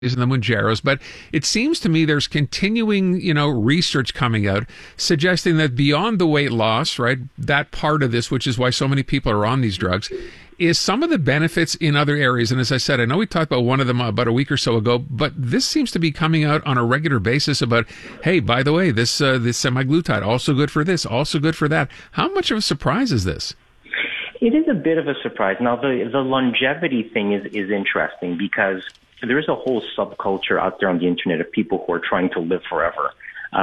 and the Mounjaros, but it seems to me there's continuing, research coming out suggesting that beyond the weight loss, right, that part of this, which is why so many people are on these drugs, is some of the benefits in other areas. And as I said, I know we talked about one of them about a week or so ago, but this seems to be coming out on a regular basis about, hey, by the way, this semaglutide, also good for this, also good for that. How much of a surprise is this? It is a bit of a surprise. Now, the longevity thing is interesting because there is a whole subculture out there on the internet of people who are trying to live forever.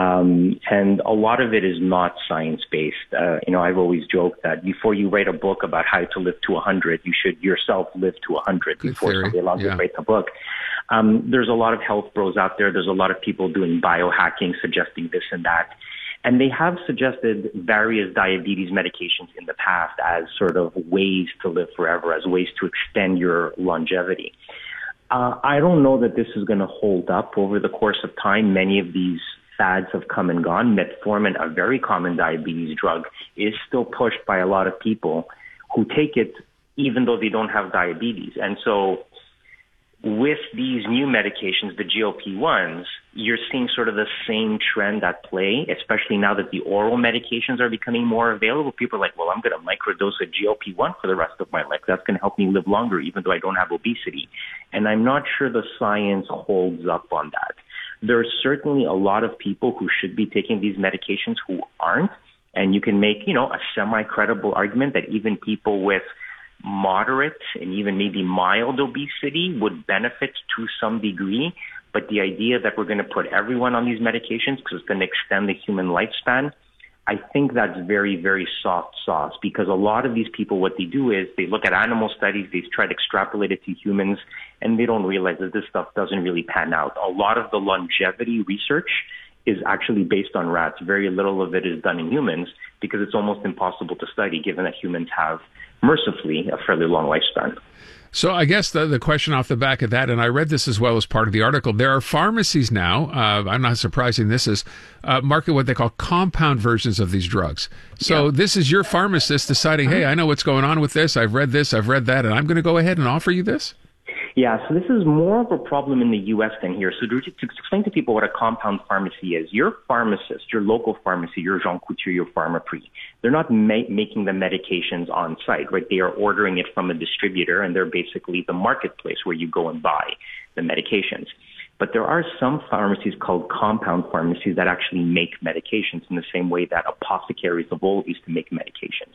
And a lot of it is not science-based. I've always joked that before you write a book about how to live to 100, you should yourself live to 100 before somebody allows you to write the book. There's a lot of health bros out there. There's a lot of people doing biohacking, suggesting this and that. And they have suggested various diabetes medications in the past as sort of ways to live forever, as ways to extend your longevity. I don't know that this is going to hold up over the course of time. Many of these fads have come and gone. Metformin, a very common diabetes drug, is still pushed by a lot of people who take it even though they don't have diabetes. And so with these new medications, the GLP-1s, you're seeing sort of the same trend at play, especially now that the oral medications are becoming more available. People are like, well, I'm going to microdose a GLP-1 for the rest of my life. That's going to help me live longer, even though I don't have obesity. And I'm not sure the science holds up on that. There are certainly a lot of people who should be taking these medications who aren't. And you can make, a semi-credible argument that even people with moderate and even maybe mild obesity would benefit to some degree. But the idea that we're going to put everyone on these medications because it's going to extend the human lifespan, I think that's very, very soft sauce, because a lot of these people, what they do is they look at animal studies, they try to extrapolate it to humans, and they don't realize that this stuff doesn't really pan out. A lot of the longevity research is actually based on rats. Very little of it is done in humans because it's almost impossible to study, given that humans have, mercifully, a fairly long lifespan. So I guess the question off the back of that, and I read this as well as part of the article, there are pharmacies now, I'm not surprising this is, market what they call compound versions of these drugs. So This is your pharmacist deciding, hey, I know what's going on with this, I've read this, I've read that, and I'm going to go ahead and offer you this? Yeah, so this is more of a problem in the U.S. than here. So to explain to people what a compound pharmacy is, your pharmacist, your local pharmacy, your Jean Coutu, your Pharmaprix, they're not making the medications on site, right? They are ordering it from a distributor, and they're basically the marketplace where you go and buy the medications. But there are some pharmacies called compound pharmacies that actually make medications in the same way that apothecaries of old used to make medications.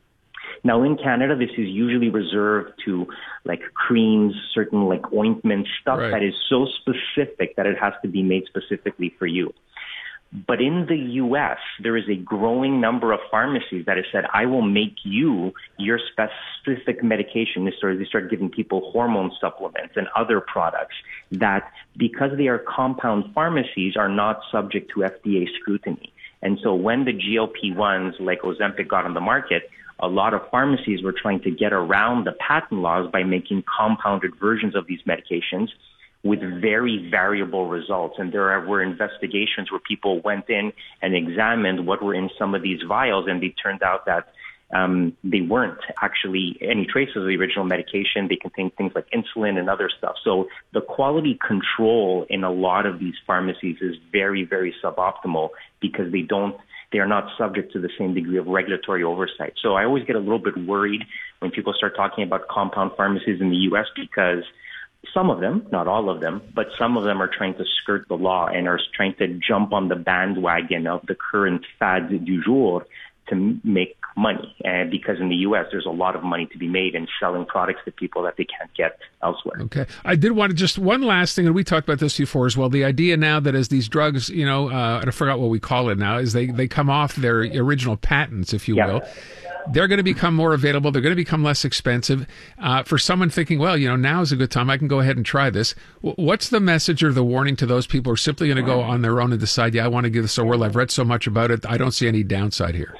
Now, in Canada, this is usually reserved to like creams, certain like ointments, stuff that is so specific that it has to be made specifically for you. But in the U.S., there is a growing number of pharmacies that have said, I will make you your specific medication. They start giving people hormone supplements and other products that, because they are compound pharmacies, are not subject to FDA scrutiny. And so when the GLP-1s like Ozempic got on the market, a lot of pharmacies were trying to get around the patent laws by making compounded versions of these medications with very variable results. And there were investigations where people went in and examined what were in some of these vials, and they turned out that they weren't actually any traces of the original medication. They contained things like insulin and other stuff. So the quality control in a lot of these pharmacies is very, very suboptimal because they are not subject to the same degree of regulatory oversight. So I always get a little bit worried when people start talking about compound pharmacies in the U.S. because some of them, not all of them, but some of them are trying to skirt the law and are trying to jump on the bandwagon of the current fad du jour to make money. And because in the U.S., there's a lot of money to be made in selling products to people that they can't get elsewhere. Okay. I did want to just one last thing, and we talked about this before as well. The idea now that as these drugs, I forgot what we call it now, is they come off their original patents, if you will. They're going to become more available. They're going to become less expensive. For someone thinking, well, now is a good time. I can go ahead and try this. What's the message or the warning to those people who are simply going to go on their own and decide, I want to give this a whirl. I've read so much about it. I don't see any downside here.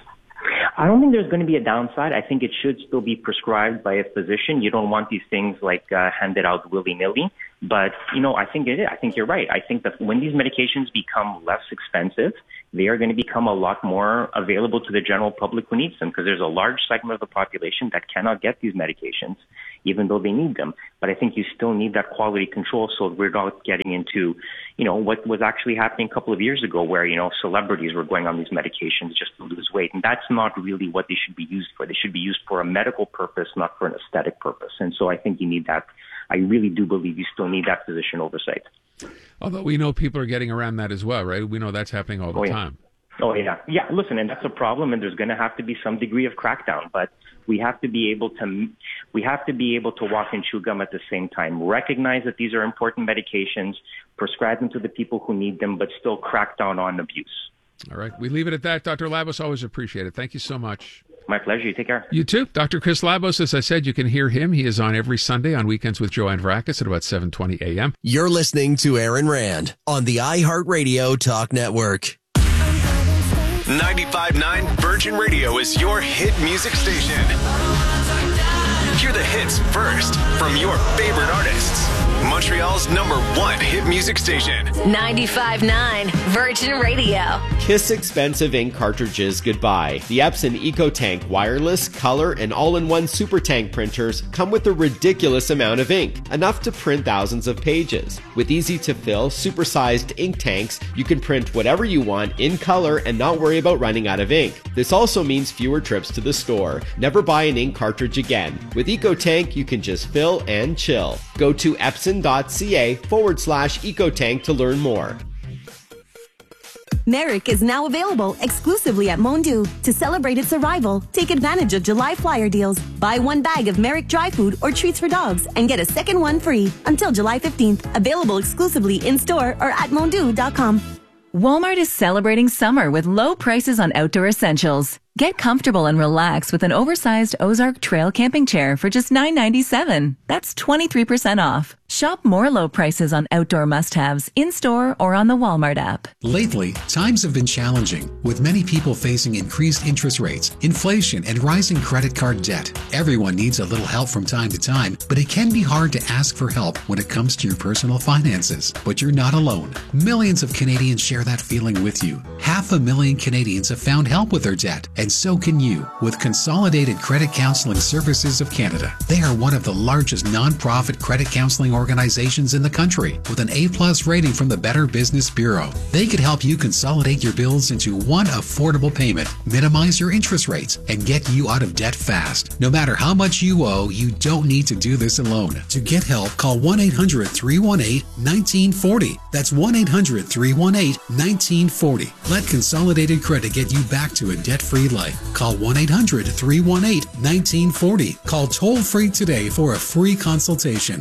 I don't think there's going to be a downside. I think it should still be prescribed by a physician. You don't want these things handed out willy-nilly. But, I think it is. I think you're right. I think that when these medications become less expensive, they are going to become a lot more available to the general public who needs them, because there's a large segment of the population that cannot get these medications. even though they need them. But I think you still need that quality control so we're not getting into, what was actually happening a couple of years ago where, celebrities were going on these medications just to lose weight. And that's not really what they should be used for. They should be used for a medical purpose, not for an aesthetic purpose. And so I think you need that. I really do believe you still need that physician oversight. Although we know people are getting around that as well, right? We know that's happening all the time. Oh, yeah. Yeah, listen, and that's a problem, and there's going to have to be some degree of crackdown, but we have to be able to walk and chew gum at the same time, recognize that these are important medications, prescribe them to the people who need them, but still crack down on abuse. All right. We leave it at that. Dr. Labos, always appreciate it. Thank you so much. My pleasure. You take care. You too. Dr. Chris Labos, as I said, you can hear him. He is on every Sunday on Weekends with Joanne Varakis at about 7:20 a.m. You're listening to Aaron Rand on the iHeartRadio Talk Network. 95.9 Virgin Radio is your hit music station. Hear the hits first from your favorite artists. Montreal's #1 hit music station. 95.9 Virgin Radio. Kiss expensive ink cartridges goodbye. The Epson EcoTank wireless, color, and all-in-one super tank printers come with a ridiculous amount of ink, enough to print thousands of pages. With easy-to-fill, super-sized ink tanks, you can print whatever you want in color and not worry about running out of ink. This also means fewer trips to the store. Never buy an ink cartridge again. With EcoTank, you can just fill and chill. Go to epson.ca/EcoTank to learn more. Merrick is now available exclusively at Mondu. To celebrate its arrival, take advantage of July flyer deals. Buy one bag of Merrick dry food or treats for dogs and get a second one free until July 15th. Available exclusively in-store or at mondu.com. Walmart is celebrating summer with low prices on outdoor essentials. Get comfortable and relax with an oversized Ozark Trail camping chair for just $9.97. That's 23% off. Shop more low prices on outdoor must-haves in-store or on the Walmart app. Lately, times have been challenging, with many people facing increased interest rates, inflation, and rising credit card debt. Everyone needs a little help from time to time, but it can be hard to ask for help when it comes to your personal finances. But you're not alone. Millions of Canadians share that feeling with you. 500,000 Canadians have found help with their debt, and so can you with Consolidated Credit Counseling Services of Canada. They are one of the largest non-profit credit counseling organizations in the country with an A+ rating from the Better Business Bureau. They could help you consolidate your bills into one affordable payment, minimize your interest rates, and get you out of debt fast. No matter how much you owe, you don't need to do this alone. To get help, call 1-800-318-1940. That's 1-800-318-1940. Let Consolidated Credit get you back to a debt-free life. Call 1-800-318-1940. Call toll-free today for a free consultation.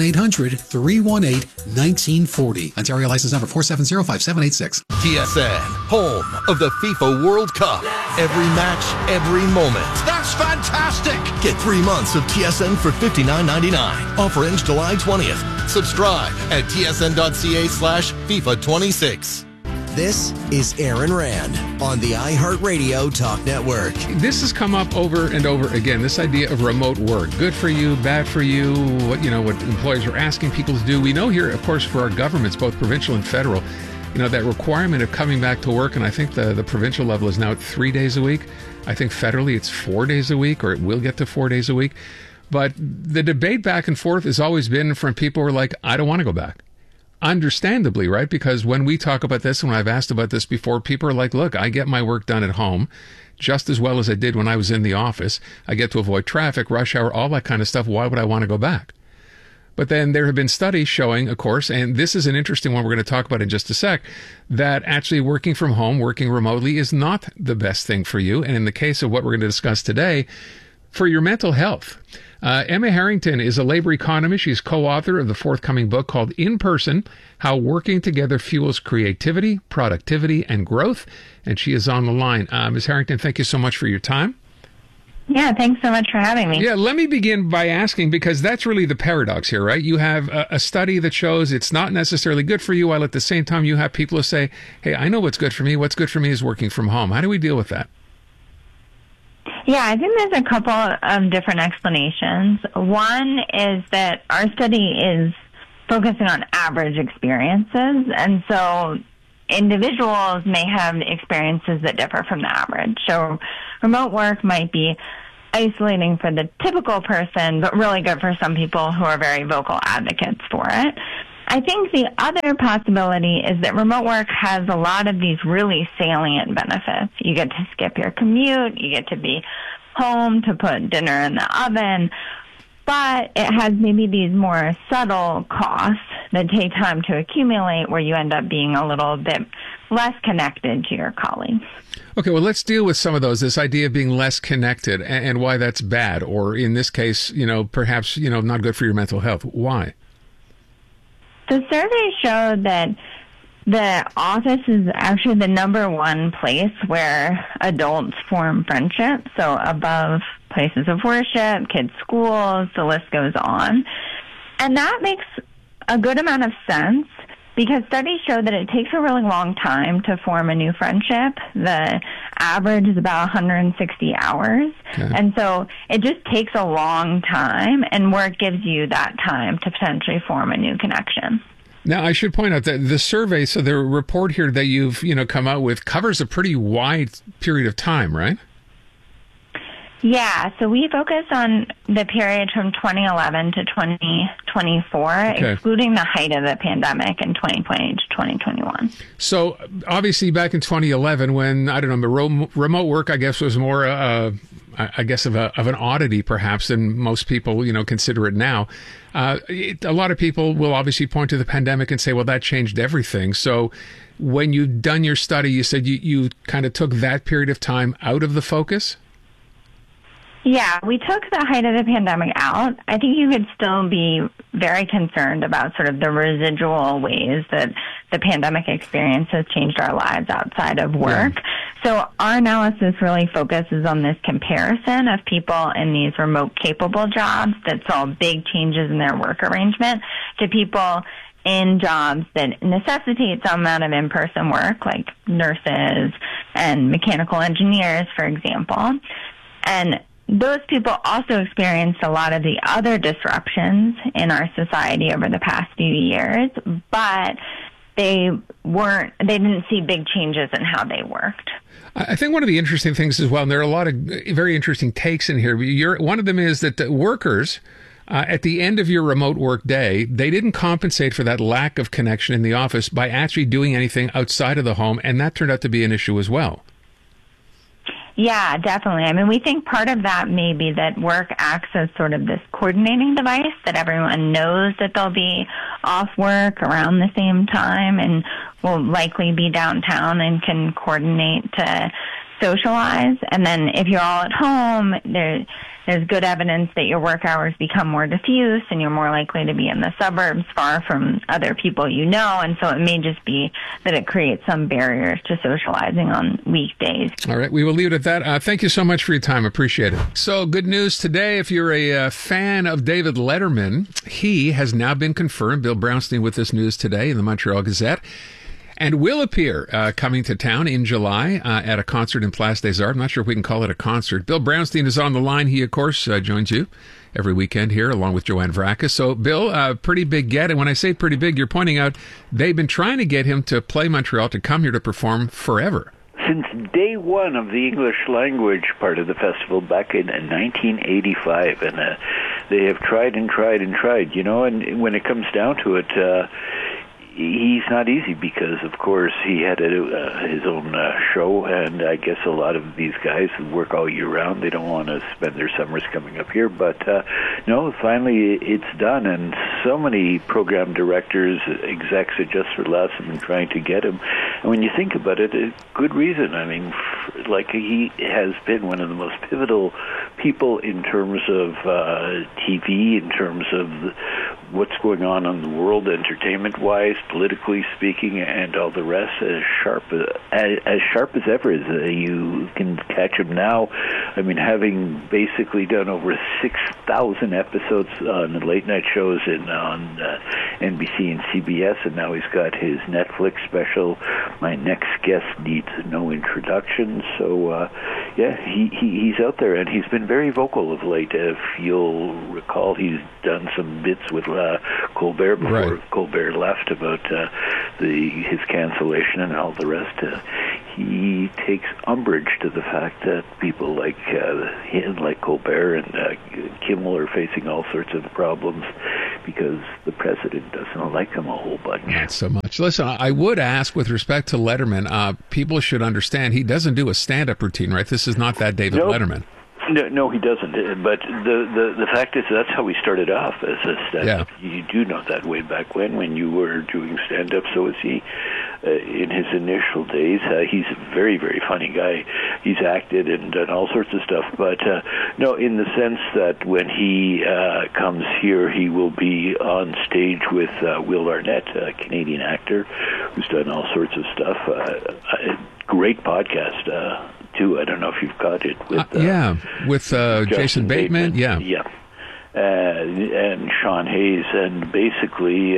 1-800-318-1940. Ontario license number 4705786. TSN, home of the FIFA World Cup. Every match, every moment. That's fantastic! Get 3 months of TSN for $59.99. Offer ends July 20th. Subscribe at tsn.ca/FIFA26. This is Aaron Rand on the iHeartRadio Talk Network. This has come up over and over again, this idea of remote work. Good for you, bad for you, what employers are asking people to do. We know here, of course, for our governments, both provincial and federal, that requirement of coming back to work, and I think the provincial level is now at 3 days a week. I think federally it's 4 days a week, or it will get to 4 days a week. But the debate back and forth has always been from people who are like, I don't want to go back. Understandably, right? Because when we talk about this, and when I've asked about this before, people are like, look, I get my work done at home just as well as I did when I was in the office. I get to avoid traffic, rush hour, all that kind of stuff. Why would I want to go back? But then there have been studies showing, of course, and this is an interesting one we're going to talk about in just a sec, that actually working from home, working remotely is not the best thing for you. And in the case of what we're going to discuss today, for your mental health. Emma Harrington is a labor economist. She's co-author of the forthcoming book called In Person, How Working Together Fuels Creativity, Productivity, and Growth. And she is on the line. Ms. Harrington, thank you so much for your time. Yeah, thanks so much for having me. Yeah, let me begin by asking, because that's really the paradox here, right? You have a study that shows it's not necessarily good for you, while at the same time you have people who say, hey, I know what's good for me. What's good for me is working from home. How do we deal with that? Yeah, I think there's a couple of different explanations. One is that our study is focusing on average experiences, and so individuals may have experiences that differ from the average. So remote work might be isolating for the typical person, but really good for some people who are very vocal advocates for it. I think the other possibility is that remote work has a lot of these really salient benefits. You get to skip your commute, you get to be home to put dinner in the oven, but it has maybe these more subtle costs that take time to accumulate where you end up being a little bit less connected to your colleagues. Okay, well, let's deal with some of those, this idea of being less connected and why that's bad, or in this case, perhaps, not good for your mental health. Why? The survey showed that the office is actually the number one place where adults form friendships, so above places of worship, kids' schools, the list goes on. And that makes a good amount of sense because studies show that it takes a really long time to form a new friendship. The average is about 160 hours. Okay. And so it just takes a long time, and work gives you that time to potentially form a new connection. Now, I should point out that the survey, so the report here that you've come out with covers a pretty wide period of time, right? Yeah, so we focus on the period from 2011 to 2024, okay, excluding the height of the pandemic in 2020 to 2021. So obviously back in 2011 when, remote work, I guess, was more, of an oddity perhaps than most people, consider it now. A lot of people will obviously point to the pandemic and say, well, that changed everything. So when you've done your study, you said you kind of took that period of time out of the focus? Yeah, we took the height of the pandemic out. I think you could still be very concerned about sort of the residual ways that the pandemic experience has changed our lives outside of work. Yeah. So our analysis really focuses on this comparison of people in these remote capable jobs that saw big changes in their work arrangement to people in jobs that necessitate some amount of in-person work, like nurses and mechanical engineers, for example. And those people also experienced a lot of the other disruptions in our society over the past few years, but they didn't see big changes in how they worked. I think one of the interesting things as well, and there are a lot of very interesting takes in here. One of them is that the workers, at the end of your remote work day, they didn't compensate for that lack of connection in the office by actually doing anything outside of the home, and that turned out to be an issue as well. Yeah, definitely. I mean, we think part of that may be that work acts as sort of this coordinating device, that everyone knows that they'll be off work around the same time and will likely be downtown and can coordinate to socialize. And then if you're all at home, there's good evidence that your work hours become more diffuse and you're more likely to be in the suburbs far from other people you know. And so it may just be that it creates some barriers to socializing on weekdays. All right. We will leave it at that. Thank you so much for your time. Appreciate it. So good news today. If you're a fan of David Letterman, he has now been confirmed. Bill Brownstein with this news today in the Montreal Gazette. And will appear coming to town in July at a concert in Place des Arts. I'm not sure if we can call it a concert. Bill Brownstein is on the line. He, of course, joins you every weekend here along with Joanne Vraka. So, Bill, pretty big get. And when I say pretty big, you're pointing out they've been trying to get him to play Montreal, to come here to perform forever. Since day one of the English language part of the festival back in 1985. And they have tried and tried and tried, and when it comes down to it, he's not easy because, of course, he had his own show, and I guess a lot of these guys who work all year round, they don't want to spend their summers coming up here. But no, finally it's done, and so many program directors, execs at Just for Laughs have been trying to get him. And when you think about it, good reason. I mean, he has been one of the most pivotal people in terms of TV, in terms of what's going on in the world, entertainment-wise, politically speaking, and all the rest, as sharp as ever. You can catch him now. I mean, having basically done over 6,000 episodes on the late-night shows on NBC and CBS, and now he's got his Netflix special, My Next Guest Needs No Introduction. So, he's out there, and he's been very vocal of late. If you'll recall, he's done some bits with Colbert before Colbert left about his cancellation and all the rest. he takes umbrage to the fact that people like him, like Colbert and Kimmel, are facing all sorts of problems because the president doesn't like them a whole bunch. Not so much. Listen, I would ask, with respect to Letterman, people should understand he doesn't do a stand-up routine, right? This is not that David Letterman. No, he doesn't. But the fact is, that's how he started off as a stand-up. Yeah. You do know that way back when you were doing stand-up. So is he in his initial days. He's a very, very funny guy. He's acted and done all sorts of stuff. But no, in the sense that when he comes here, he will be on stage with Will Arnett, a Canadian actor who's done all sorts of stuff. Great podcast, too. I don't know if you've got it. With Jason Bateman. Yeah. And Sean Hayes. And basically,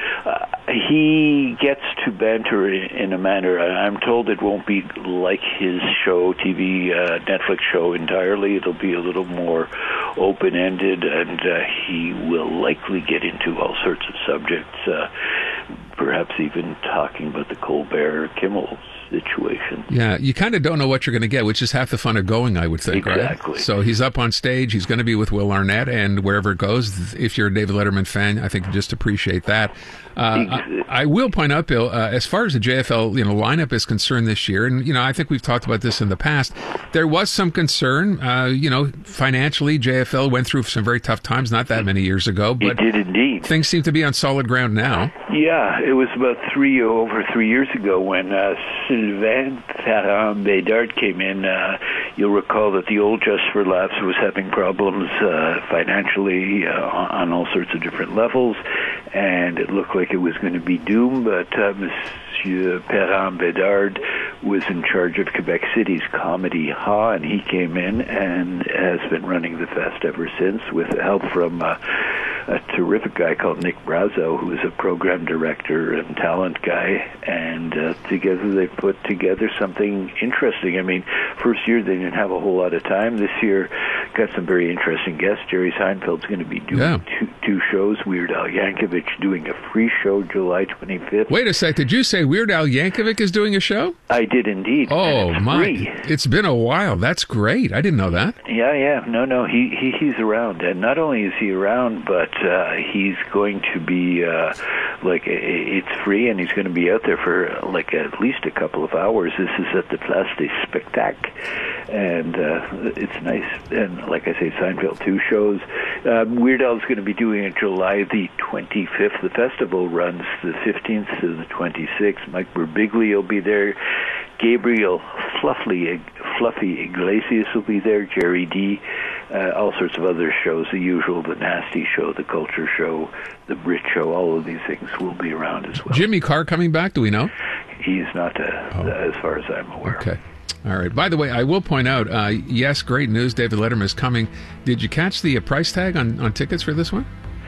he gets to banter in a manner. I'm told it won't be like his show, TV, Netflix show entirely. It'll be a little more open-ended, and he will likely get into all sorts of subjects, perhaps even talking about the Colbert-Kimmel situation. Yeah, you kind of don't know what you're going to get, which is half the fun of going, I would think, exactly. Right? So he's up on stage, he's going to be with Will Arnett, and wherever it goes, if you're a David Letterman fan, I think you just appreciate that. I will point out, Bill, as far as the JFL lineup is concerned this year, and I think we've talked about this in the past, there was some concern. Financially, JFL went through some very tough times not that many years ago, but it did indeed. Things seem to be on solid ground now. Yeah, it was about over 3 years ago when Sylvain Ferrand-Bédard came in. You'll recall that the old Just for Laughs was having problems financially on all sorts of different levels, and it looked like it was going to be doomed, but Monsieur Ferrand-Bédard was in charge of Quebec City's Comedy Ha, and he came in and has been running the fest ever since with help from a terrific guy called Nick Brazo, who is a program director and talent guy, and together they put together something interesting. I mean, first year they didn't have a whole lot of time. This year got some very interesting guests. Jerry Seinfeld's going to be doing two shows. Weird Al Yankovic doing a free show July 25th. Wait a sec, did you say Weird Al Yankovic is doing a show? I did indeed. Oh, my. It's been a while. That's great. I didn't know that. Yeah. No, he's around. And not only is he around, but he's going to be, it's free, and he's going to be out there for, at least a couple of hours. This is at the Place des Spectacles, and it's nice. And like I say, Seinfeld, 2 shows. Weird Al's going to be doing it July the 25th. The festival runs the 15th to the 26th. Mike Birbiglia will be there. Gabriel Fluffy Iglesias will be there. Jerry D. All sorts of other shows, the usual, the Nasty Show, the Culture Show, the Brit Show, all of these things will be around as well. Jimmy Carr coming back, do we know? He's not, as far as I'm aware. Okay. All right. By the way, I will point out, yes, great news, David Letterman is coming. Did you catch the price tag on tickets for this one?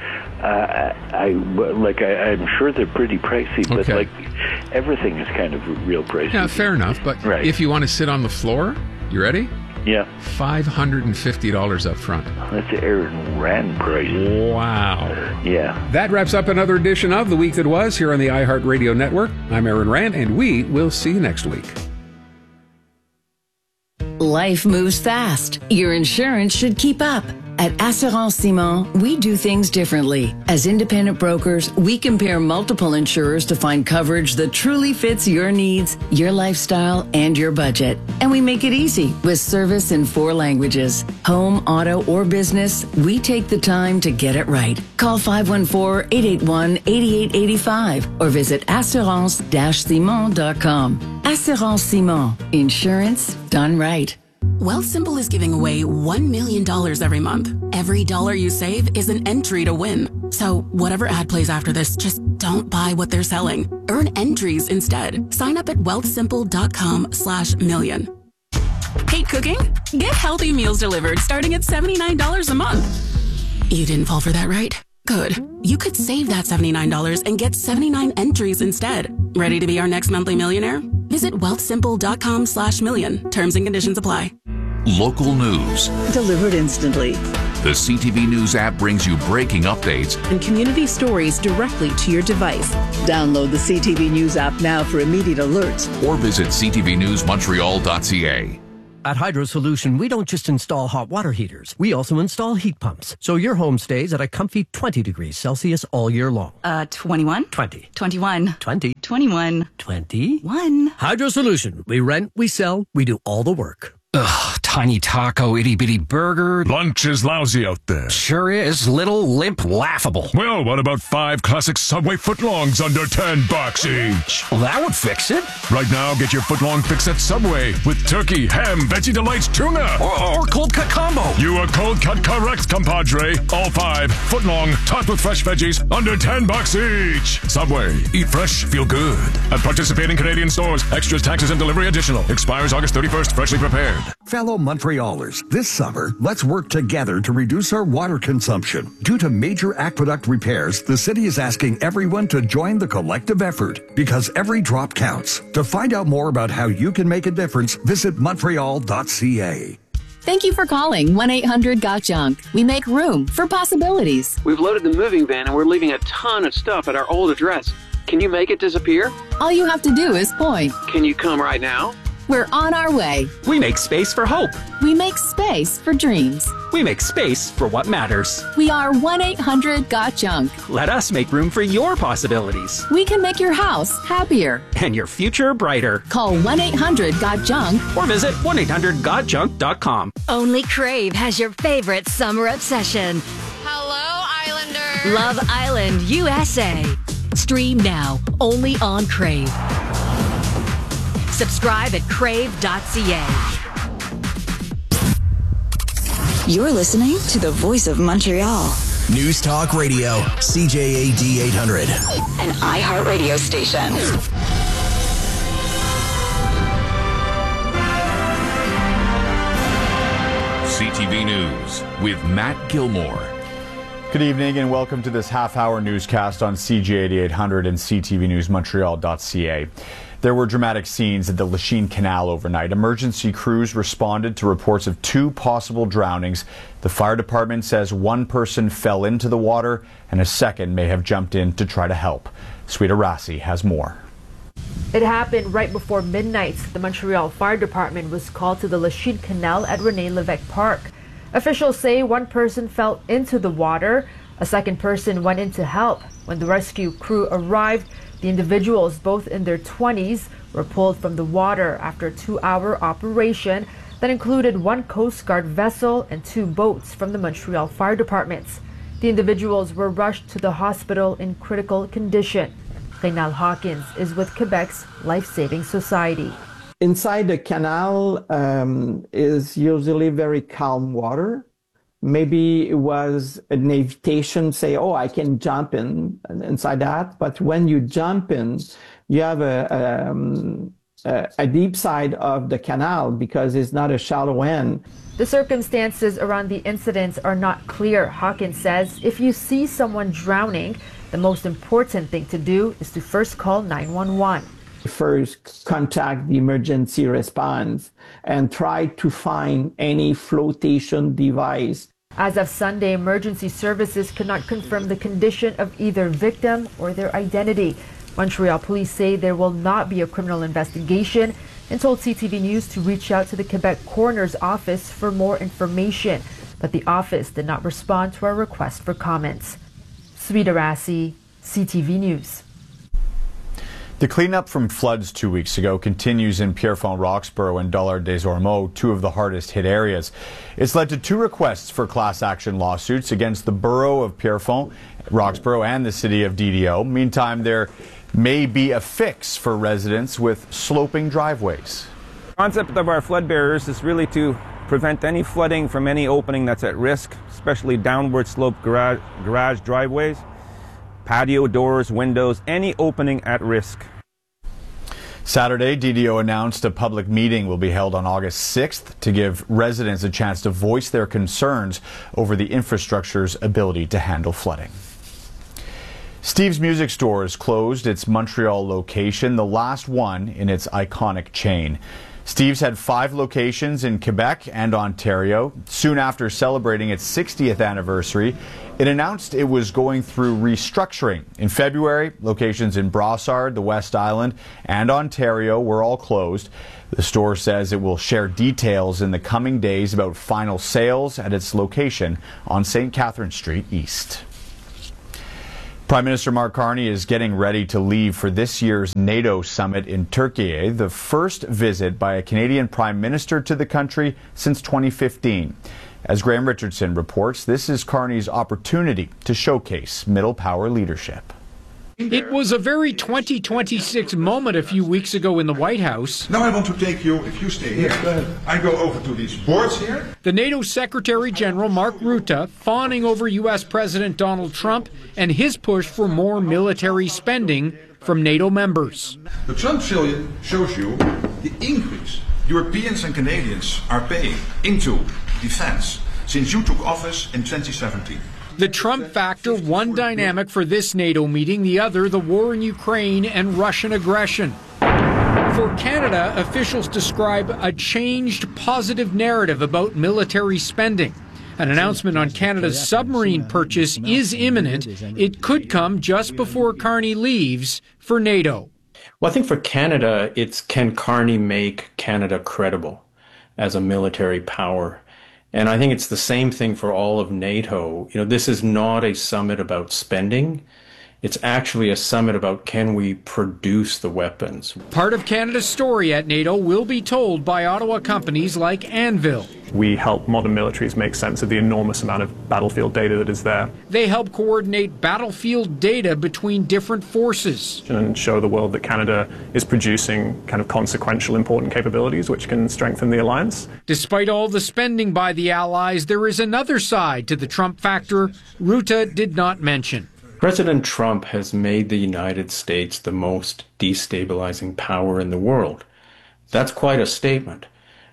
I'm sure they're pretty pricey, but everything is kind of real pricey. Yeah, fair enough. But if you want to sit on the floor, you ready? Yeah. $550 up front. That's Aaron Rand price. Wow. Yeah. That wraps up another edition of The Week That Was here on the iHeartRadio Network. I'm Aaron Rand, and we will see you next week. Life moves fast. Your insurance should keep up. At Assurance Simon, we do things differently. As independent brokers, we compare multiple insurers to find coverage that truly fits your needs, your lifestyle, and your budget. And we make it easy with service in 4 languages. Home, auto, or business, we take the time to get it right. Call 514-881-8885 or visit assurance-simon.com. Assurance Simon. Insurance done right. Wealthsimple is giving away $1 million every month. Every dollar you save is an entry to win. So whatever ad plays after this, just don't buy what they're selling. Earn entries instead. Sign up at wealthsimple.com/million. Hate cooking? Get healthy meals delivered starting at $79 a month. You didn't fall for that, right? Good. You could save that $79 and get 79 entries instead. Ready to be our next monthly millionaire? Visit wealthsimple.com/million. Terms and conditions apply. Local news. Delivered instantly. The CTV News app brings you breaking updates and community stories directly to your device. Download the CTV News app now for immediate alerts. or visit ctvnewsmontreal.ca. At Hydro Solution, we don't just install hot water heaters. We also install heat pumps, so your home stays at a comfy 20 degrees Celsius all year long. 21? 20. 21. 20. 21. 21. Hydro Solution. We rent, we sell, we do all the work. Ugh, tiny taco, itty bitty burger. Lunch is lousy out there. Sure is. Little, limp, laughable. Well, what about 5 classic Subway footlongs under $10 each? Well, that would fix it. Right now, get your footlong fix at Subway with turkey, ham, Veggie Delights, tuna. Or cold cut combo. You are cold cut correct, compadre. All 5 footlong, topped with fresh veggies, under $10 each. Subway. Eat fresh, feel good. At participating Canadian stores. Extras, taxes, and delivery additional. Expires August 31st. Freshly prepared. Fellow Montrealers, this summer, let's work together to reduce our water consumption. Due to major aqueduct repairs, the city is asking everyone to join the collective effort because every drop counts. To find out more about how you can make a difference, visit montreal.ca. Thank you for calling 1-800-GOT-JUNK. We make room for possibilities. We've loaded the moving van and we're leaving a ton of stuff at our old address. Can you make it disappear? All you have to do is point. Can you come right now? We're on our way. We make space for hope. We make space for dreams. We make space for what matters. We are 1-800-GOT-JUNK. Let us make room for your possibilities. We can make your house happier. And your future brighter. Call 1-800-GOT-JUNK. Or visit 1-800-GOT-JUNK.com. Only Crave has your favorite summer obsession. Hello, Islander. Love Island, USA. Stream now, only on Crave. Subscribe at crave.ca. You're listening to the Voice of Montreal. News Talk Radio, CJAD 800. An iHeartRadio station. CTV News with Matt Gilmore. Good evening and welcome to this half-hour newscast on CJAD 800 and ctvnewsmontreal.ca. There were dramatic scenes at the Lachine Canal overnight. Emergency crews responded to reports of 2 possible drownings. The fire department says 1 person fell into the water and a second may have jumped in to try to help. Sweeta Rassi has more. It happened right before midnight. The Montreal Fire Department was called to the Lachine Canal at René Lévesque Park. Officials say 1 person fell into the water. A second person went in to help. When the rescue crew arrived, the individuals, both in their 20s, were pulled from the water after a 2-hour operation that included 1 Coast Guard vessel and 2 boats from the Montreal Fire Departments. The individuals were rushed to the hospital in critical condition. Reynald Hawkins is with Quebec's Life-Saving Society. Inside the canal is usually very calm water. Maybe it was an invitation, say, oh, I can jump inside that. But when you jump in, you have a deep side of the canal because it's not a shallow end. The circumstances around the incidents are not clear. Hawkins says if you see someone drowning, the most important thing to do is to first call 911. First, contact the emergency response and try to find any flotation device. As of Sunday, emergency services could not confirm the condition of either victim or their identity. Montreal police say there will not be a criminal investigation and told CTV News to reach out to the Quebec Coroner's Office for more information, but the office did not respond to our request for comments. Sweeta Rassi, CTV News. The cleanup from floods 2 weeks ago continues in Pierrefonds, Roxborough, and Dollard-des-Ormeaux, 2 of the hardest hit areas. It's led to 2 requests for class action lawsuits against the borough of Pierrefonds, Roxborough, and the city of DDO. Meantime, there may be a fix for residents with sloping driveways. The concept of our flood barriers is really to prevent any flooding from any opening that's at risk, especially downward slope garage driveways, patio doors, windows, any opening at risk. Saturday, DDO announced a public meeting will be held on August 6th to give residents a chance to voice their concerns over the infrastructure's ability to handle flooding. Steve's Music Store has closed its Montreal location, the last one in its iconic chain. Steve's had 5 locations in Quebec and Ontario. Soon after celebrating its 60th anniversary, it announced it was going through restructuring. In February, locations in Brossard, the West Island, and Ontario were all closed. The store says it will share details in the coming days about final sales at its location on St. Catherine Street East. Prime Minister Mark Carney is getting ready to leave for this year's NATO summit in Turkey, the first visit by a Canadian Prime Minister to the country since 2015. As Graham Richardson reports, this is Carney's opportunity to showcase middle power leadership. It was a very 2026 moment a few weeks ago in the White House. Now I want to take you, if you stay here, I go over to these boards here. The NATO Secretary General Mark Rutte fawning over U.S. President Donald Trump and his push for more military spending from NATO members. The Trump trillion shows you the increase Europeans and Canadians are paying into defense since you took office in 2017. The Trump factor, one dynamic for this NATO meeting, the other, the war in Ukraine and Russian aggression. For Canada, officials describe a changed positive narrative about military spending. An announcement on Canada's submarine purchase is imminent. It could come just before Carney leaves for NATO. Well, I think for Canada, it's can Carney make Canada credible as a military power? And I think it's the same thing for all of NATO. You know, this is not a summit about spending. It's actually a summit about can we produce the weapons. Part of Canada's story at NATO will be told by Ottawa companies like Anvil. We help modern militaries make sense of the enormous amount of battlefield data that is there. They help coordinate battlefield data between different forces. And show the world that Canada is producing kind of consequential, important capabilities which can strengthen the alliance. Despite all the spending by the Allies, there is another side to the Trump factor Rutte did not mention. President Trump has made the United States the most destabilizing power in the world. That's quite a statement.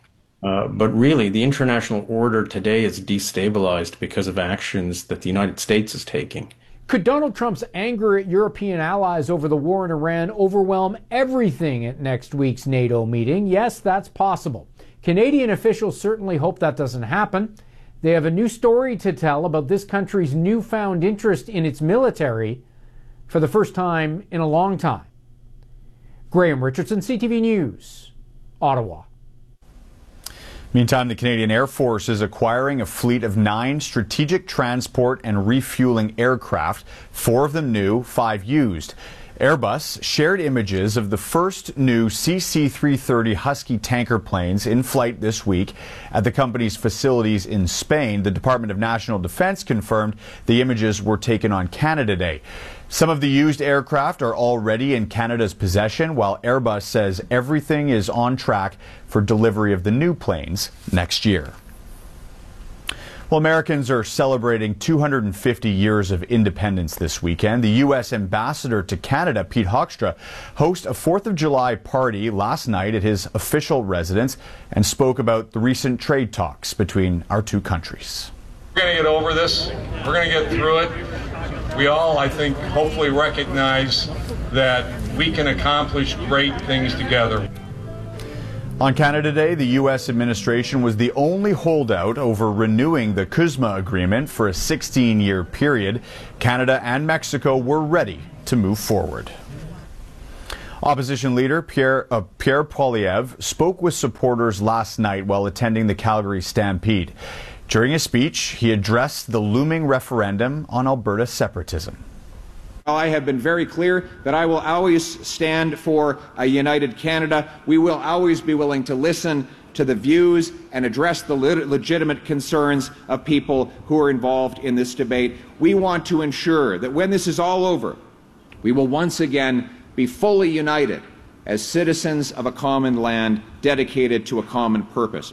But really, the international order today is destabilized because of actions that the United States is taking. Could Donald Trump's anger at European allies over the war in Iran overwhelm everything at next week's NATO meeting? Yes, that's possible. Canadian officials certainly hope that doesn't happen. They have a new story to tell about this country's newfound interest in its military for the first time in a long time. Graham Richardson, CTV News, Ottawa. Meantime, the Canadian Air Force is acquiring a fleet of 9 strategic transport and refueling aircraft, 4 of them new, 5 used. Airbus shared images of the first new CC-330 Husky tanker planes in flight this week at the company's facilities in Spain. The Department of National Defense confirmed the images were taken on Canada Day. Some of the used aircraft are already in Canada's possession, while Airbus says everything is on track for delivery of the new planes next year. Well, Americans are celebrating 250 years of independence this weekend. The U.S. ambassador to Canada, Pete Hoekstra, hosted a 4th of July party last night at his official residence and spoke about the recent trade talks between our two countries. We're going to get over this. We're going to get through it. We all, I think, hopefully recognize that we can accomplish great things together. On Canada Day, the U.S. administration was the only holdout over renewing the CUSMA agreement for a 16-year period. Canada and Mexico were ready to move forward. Opposition leader Pierre Poilievre spoke with supporters last night while attending the Calgary Stampede. During his speech, he addressed the looming referendum on Alberta separatism. I have been very clear that I will always stand for a united Canada. We will always be willing to listen to the views and address the legitimate concerns of people who are involved in this debate. We want to ensure that when this is all over, we will once again be fully united as citizens of a common land dedicated to a common purpose.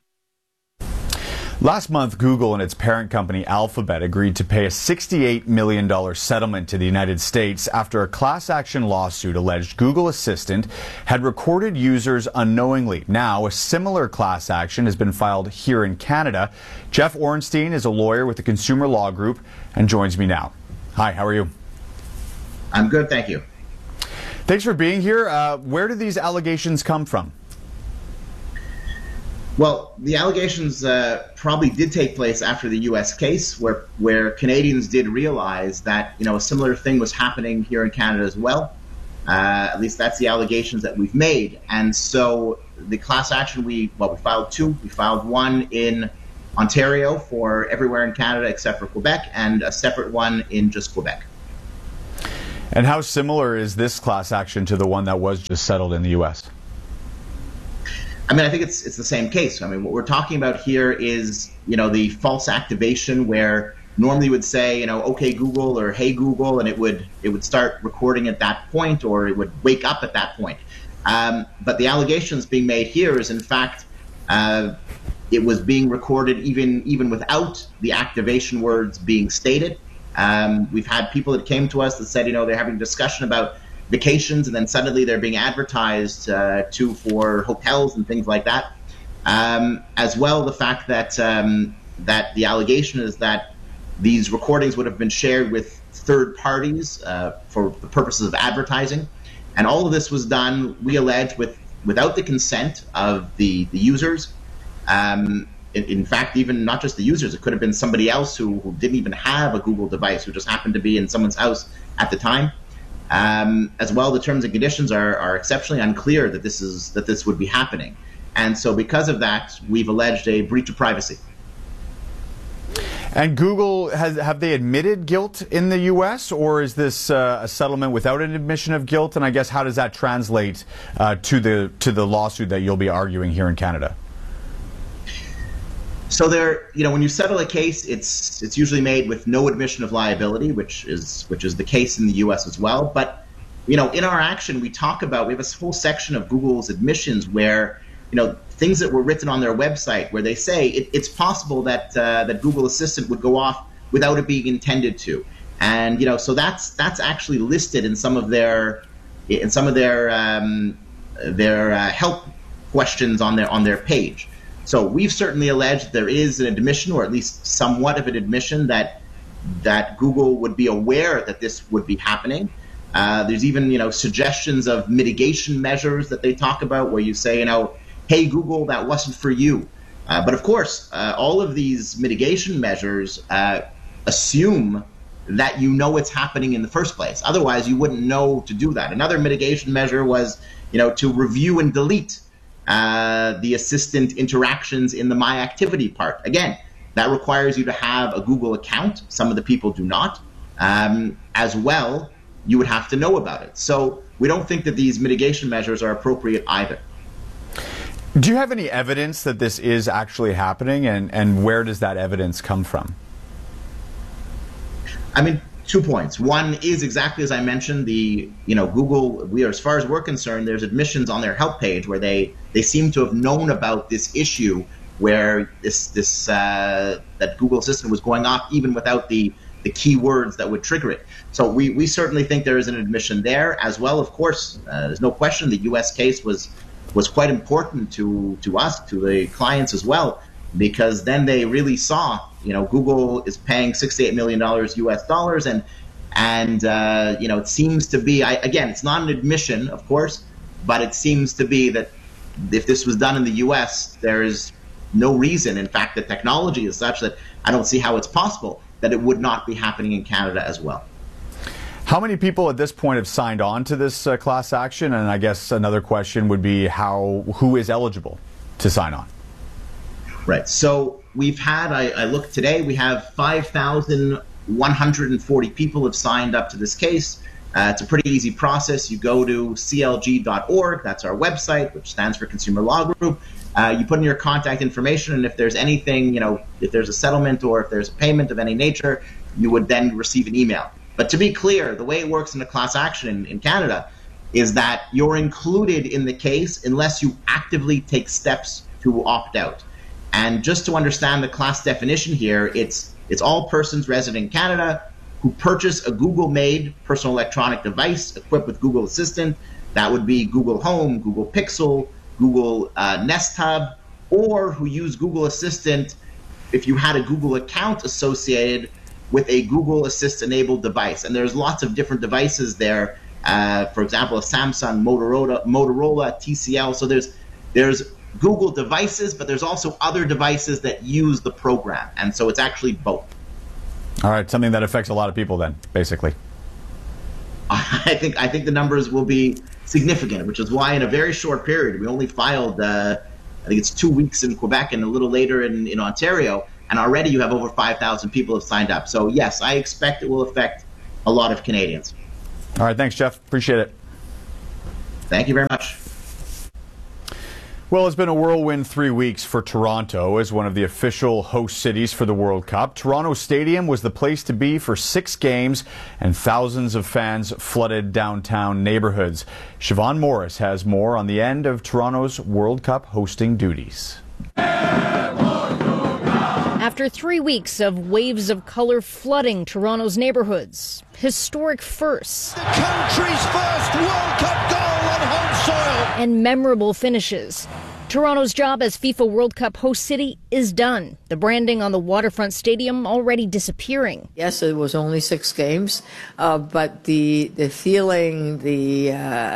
Last month, Google and its parent company Alphabet agreed to pay a $68 million settlement to the United States after a class action lawsuit alleged Google Assistant had recorded users unknowingly. Now, a similar class action has been filed here in Canada. Jeff Orenstein is a lawyer with the Consumer Law Group and joins me now. Hi, how are you? I'm good, thank you. Thanks for being here. Where do these allegations come from? Well, the allegations probably did take place after the U.S. case, where Canadians did realize that a similar thing was happening here in Canada as well. At least that's the allegations that we've made. And so the class action, we filed two. We filed one in Ontario for everywhere in Canada except for Quebec, and a separate one in just Quebec. And how similar is this class action to the one that was just settled in the U.S.? I mean, I think it's the same case. I mean, what we're talking about here is, the false activation where normally you would say, okay Google or hey Google, and it would start recording at that point, or it would wake up at that point. But the allegations being made here is, in fact, it was being recorded even without the activation words being stated. We've had people that came to us that said, they're having a discussion about vacations, and then suddenly they're being advertised for hotels and things like that. As well, the fact that that the allegation is that these recordings would have been shared with third parties for the purposes of advertising, and all of this was done, we allege, without the consent of the users. In fact, even not just the users, it could have been somebody else who didn't even have a Google device, who just happened to be in someone's house at the time. As well, the terms and conditions are exceptionally unclear that this would be happening, and so because of that, we've alleged a breach of privacy. And Google, have they admitted guilt in the U.S., or is this a settlement without an admission of guilt? And I guess how does that translate to the lawsuit that you'll be arguing here in Canada? So when you settle a case, it's usually made with no admission of liability, which is the case in the U.S. as well. But in our action, we have a whole section of Google's admissions where things that were written on their website, where they say it's possible that Google Assistant would go off without it being intended to, and so that's actually listed in some of their help questions on their page. So we've certainly alleged there is an admission, or at least somewhat of an admission, that Google would be aware that this would be happening. There's even suggestions of mitigation measures that they talk about, where you say, hey Google, that wasn't for you. But of course, all of these mitigation measures assume that it's happening in the first place. Otherwise, you wouldn't know to do that. Another mitigation measure was, to review and delete the assistant interactions in the My Activity part. Again, that requires you to have a Google account. Some of the people do not. As well, you would have to know about it. So we don't think that these mitigation measures are appropriate either. Do you have any evidence that this is actually happening, and where does that evidence come from? I mean, 2 points. One is exactly as I mentioned, Google, as far as we're concerned, there's admissions on their help page where they seem to have known about this issue, where that Google Assistant was going off even without the keywords that would trigger it. So we certainly think there is an admission there as well. Of course, there's no question the U.S. case was quite important to us, to the clients as well, because then they really saw, Google is paying $68 million US dollars, and it seems to be, again, it's not an admission, of course, but it seems to be that if this was done in the US, there is no reason, in fact, the technology is such that I don't see how it's possible that it would not be happening in Canada as well. How many people at this point have signed on to this class action? And I guess another question would be who is eligible to sign on? Right. So we've had, I looked today, we have 5,140 people have signed up to this case. It's a pretty easy process. You go to clg.org, that's our website, which stands for Consumer Law Group. You put in your contact information, and if there's anything, if there's a settlement or if there's a payment of any nature, you would then receive an email. But to be clear, the way it works in a class action in Canada is that you're included in the case unless you actively take steps to opt out. And just to understand the class definition here, it's all persons resident in Canada who purchase a Google-made personal electronic device equipped with Google Assistant. That would be Google Home, Google Pixel, Google Nest Hub, or who use Google Assistant if you had a Google account associated with a Google Assist-enabled device. And there's lots of different devices there. For example, a Samsung, Motorola, TCL. So there's Google devices, but there's also other devices that use the program. And so it's actually both. All right, something that affects a lot of people then, basically. I think the numbers will be significant, which is why in a very short period, we only filed, I think it's 2 weeks in Quebec and a little later in Ontario, and already you have over 5,000 people have signed up. So yes, I expect it will affect a lot of Canadians. All right, thanks, Jeff. Appreciate it. Thank you very much. Well, it's been a whirlwind 3 weeks for Toronto as one of the official host cities for the World Cup. Toronto Stadium was the place to be for 6 games, and thousands of fans flooded downtown neighborhoods. Siobhan Morris has more on the end of Toronto's World Cup hosting duties. After 3 weeks of waves of color flooding Toronto's neighborhoods, historic firsts, the country's first World Cup goal on home soil, and memorable finishes, Toronto's job as FIFA World Cup host city is done. The branding on the waterfront stadium already disappearing. Yes, it was only 6 games, but the feeling, the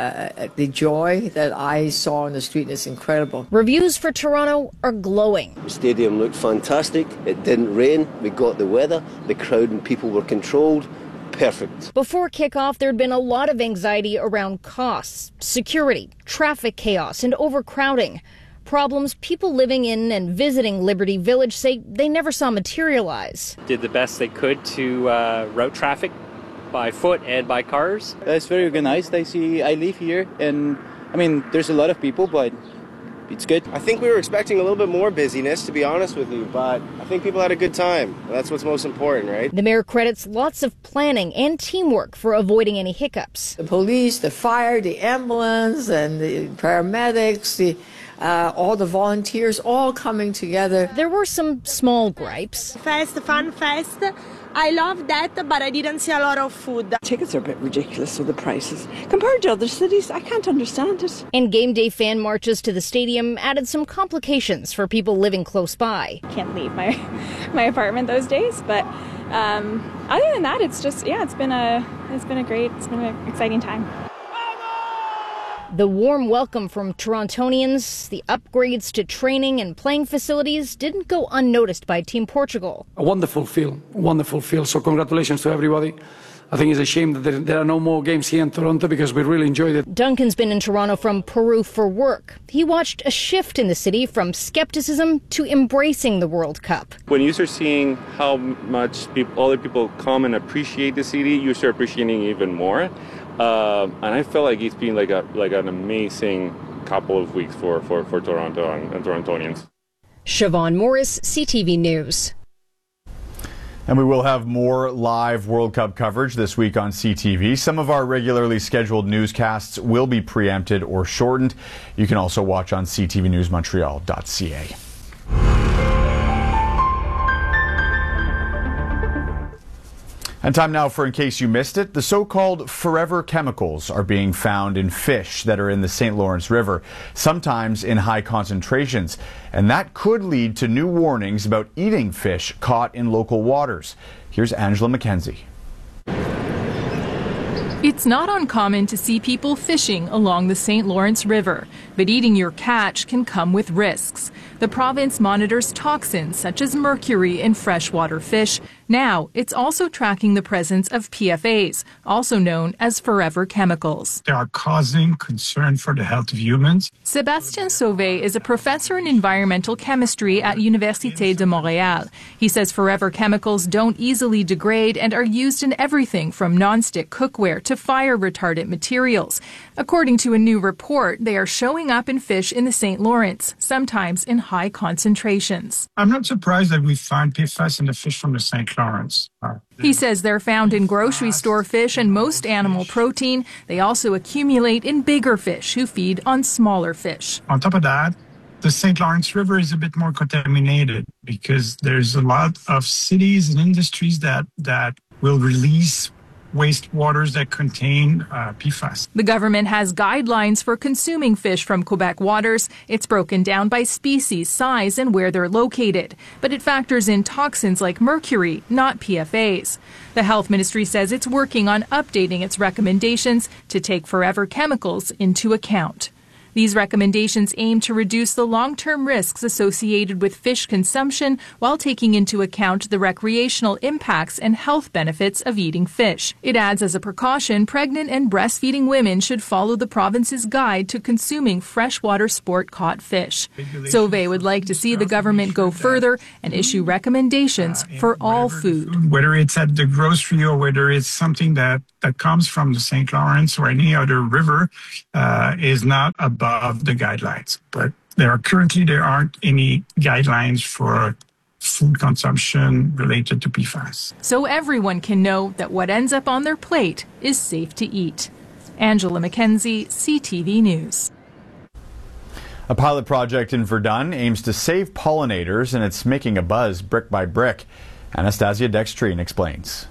joy that I saw on the street is incredible. Reviews for Toronto are glowing. The stadium looked fantastic. It didn't rain. We got the weather. The crowd and people were controlled. Perfect. Before kickoff, there'd been a lot of anxiety around costs, security, traffic chaos, and overcrowding. Problems people living in and visiting Liberty Village say they never saw materialize. Did the best they could to route traffic by foot and by cars. It's very organized. I live here, and I mean, there's a lot of people, but it's good. I think we were expecting a little bit more busyness, to be honest with you, but I think people had a good time. That's what's most important, right? The mayor credits lots of planning and teamwork for avoiding any hiccups. The police, the fire, the ambulance, and the paramedics, all the volunteers all coming together. There were some small gripes. Fun fest. I love that, but I didn't see a lot of food. Tickets are a bit ridiculous with the prices. Compared to other cities, I can't understand it. And game day fan marches to the stadium added some complications for people living close by. Can't leave my apartment those days, but other than that, it's been an exciting time. The warm welcome from Torontonians, the upgrades to training and playing facilities didn't go unnoticed by Team Portugal. A wonderful feel. So congratulations to everybody. I think it's a shame that there are no more games here in Toronto because we really enjoyed it. Duncan's been in Toronto from Peru for work. He watched a shift in the city from skepticism to embracing the World Cup. When you start seeing how much other people come and appreciate the city, you start appreciating it even more. And I felt like it's been like an amazing couple of weeks for Toronto and Torontonians. Siobhan Morris, CTV News. And we will have more live World Cup coverage this week on CTV. Some of our regularly scheduled newscasts will be preempted or shortened. You can also watch on ctvnewsmontreal.ca. And time now for In Case You Missed It. The so-called forever chemicals are being found in fish that are in the St. Lawrence River, sometimes in high concentrations. And that could lead to new warnings about eating fish caught in local waters. Here's Angela McKenzie. It's not uncommon to see people fishing along the St. Lawrence River, but eating your catch can come with risks. The province monitors toxins such as mercury in freshwater fish. Now, it's also tracking the presence of PFAs, also known as forever chemicals. They are causing concern for the health of humans. Sébastien Sauvé is a professor in environmental chemistry at Université de Montréal. He says forever chemicals don't easily degrade and are used in everything from nonstick cookware to fire retardant materials. According to a new report, they are showing up in fish in the St. Lawrence, sometimes in high concentrations. I'm not surprised that we find PFAS in the fish from the St. Lawrence. He says they're found in grocery store fish and most animal protein. They also accumulate in bigger fish who feed on smaller fish. On top of that, the St. Lawrence River is a bit more contaminated because there's a lot of cities and industries that will release wastewaters that contain PFAS. The government has guidelines for consuming fish from Quebec waters. It's broken down by species, size, and where they're located. But it factors in toxins like mercury, not PFAs. The Health Ministry says it's working on updating its recommendations to take forever chemicals into account. These recommendations aim to reduce the long-term risks associated with fish consumption while taking into account the recreational impacts and health benefits of eating fish. It adds as a precaution, pregnant and breastfeeding women should follow the province's guide to consuming freshwater sport-caught fish. Sauvé would like to see the government go further and issue recommendations for all food. Whether it's at the grocery or whether it's something that comes from the St. Lawrence or any other river, is not above the guidelines. But there aren't any guidelines for food consumption related to PFAS. So everyone can know that what ends up on their plate is safe to eat. Angela McKenzie, CTV News. A pilot project in Verdun aims to save pollinators, and it's making a buzz brick by brick. Anastasia Dextrine explains.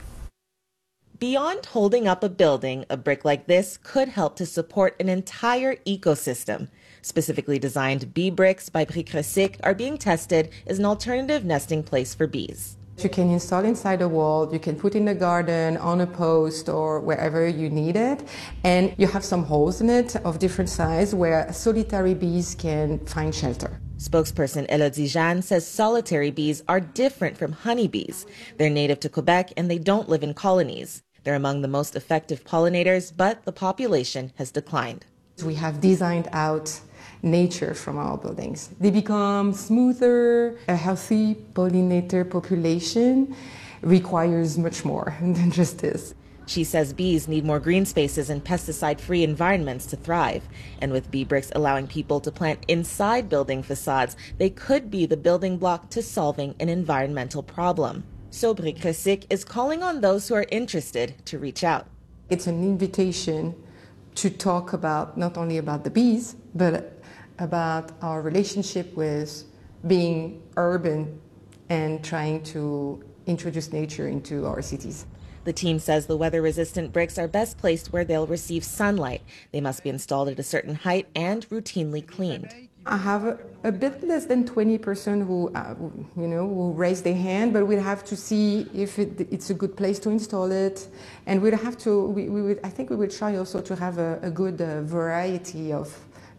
Beyond holding up a building, a brick like this could help to support an entire ecosystem. Specifically designed bee bricks by Brick are being tested as an alternative nesting place for bees. You can install inside a wall, you can put in the garden, on a post or wherever you need it, and you have some holes in it of different size where solitary bees can find shelter. Spokesperson Elodie Jeanne says solitary bees are different from honeybees. They're native to Quebec and they don't live in colonies. They're among the most effective pollinators, but the population has declined. We have designed out nature from our buildings. They become smoother. A healthy pollinator population requires much more than just this. She says bees need more green spaces and pesticide-free environments to thrive. And with bee bricks allowing people to plant inside building facades, they could be the building block to solving an environmental problem. So Brick is calling on those who are interested to reach out. It's an invitation to talk about not only about the bees, but about our relationship with being urban and trying to introduce nature into our cities. The team says the weather-resistant bricks are best placed where they'll receive sunlight. They must be installed at a certain height and routinely cleaned. I have a bit less than 20% who raise their hand, but we'll have to see if it's a good place to install it, and we'll have to. I think we will try also to have a good variety of,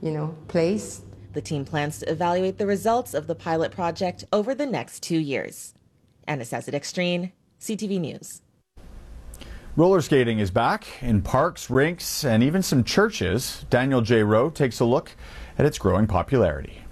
place. The team plans to evaluate the results of the pilot project over the next 2 years. Anastasia Dextrine, CTV News. Roller skating is back in parks, rinks, and even some churches. Daniel J. Rowe takes a look at its growing popularity.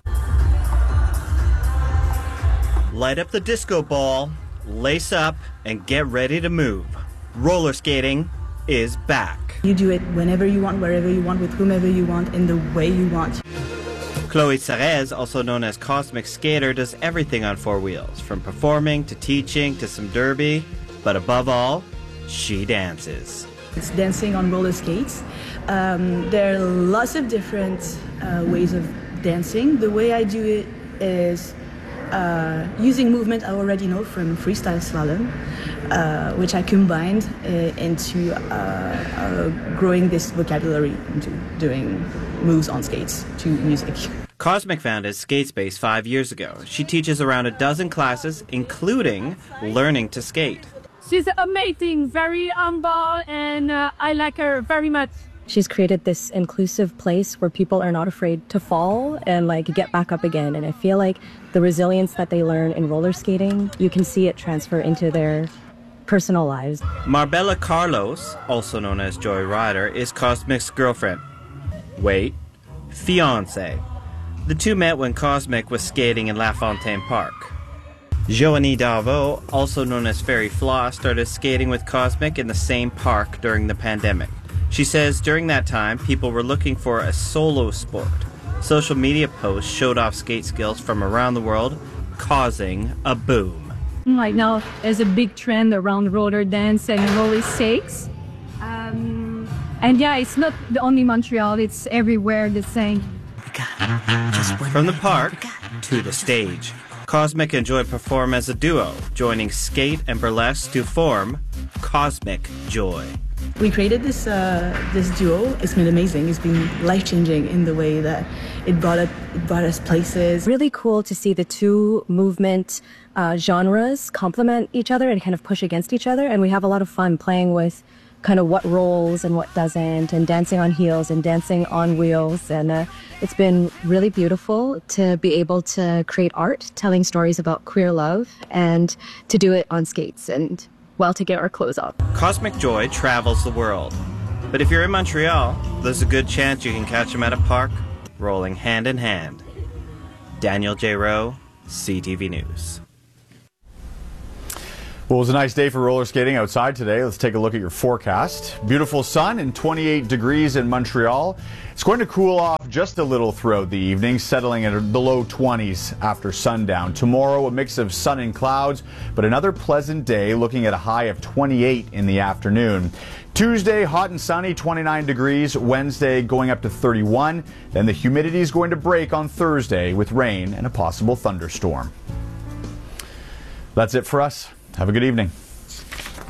Light up the disco ball, lace up, and get ready to move. Roller skating is back. You do it whenever you want, wherever you want, with whomever you want, in the way you want. Chloe Serez, also known as Cosmic Skater, does everything on four wheels, from performing to teaching to some derby, but above all, she dances. It's dancing on roller skates. There are lots of different ways of dancing. The way I do it is using movement I already know from freestyle slalom, which I combined into growing this vocabulary into doing moves on skates to music. Cosmic founded Skatespace 5 years ago. She teaches around a dozen classes, including learning to skate. She's amazing, very humble, and I like her very much. She's created this inclusive place where people are not afraid to fall and get back up again. And I feel like the resilience that they learn in roller skating, you can see it transfer into their personal lives. Marbella Carlos, also known as Joy Ryder, is Cosmic's girlfriend. Wait, fiancé. The two met when Cosmic was skating in La Fontaine Park. Joanie Darvaux, also known as Fairy Floss, started skating with Cosmic in the same park during the pandemic. She says during that time, people were looking for a solo sport. Social media posts showed off skate skills from around the world, causing a boom. Right now, there's a big trend around roller dance and roller skates. And yeah, it's not only Montreal, it's everywhere the same. From the park to the stage, Cosmic and Joy perform as a duo, joining skate and burlesque to form Cosmic Joy. We created this duo. It's been amazing. It's been life-changing in the way that it brought us places. Really cool to see the two movement genres complement each other and kind of push against each other. And we have a lot of fun playing with kind of what rolls and what doesn't, and dancing on heels and dancing on wheels. And it's been really beautiful to be able to create art telling stories about queer love and to do it on skates and, well, to get our clothes off. Cosmic Joy travels the world. But if you're in Montreal, there's a good chance you can catch them at a park, rolling hand in hand. Daniel J. Rowe, CTV News. Well, it was a nice day for roller skating outside today. Let's take a look at your forecast. Beautiful sun and 28 degrees in Montreal. It's going to cool off just a little throughout the evening, settling at the low 20s after sundown. Tomorrow, a mix of sun and clouds, but another pleasant day, looking at a high of 28 in the afternoon. Tuesday, hot and sunny, 29 degrees. Wednesday, going up to 31. Then the humidity is going to break on Thursday with rain and a possible thunderstorm. That's it for us. Have a good evening.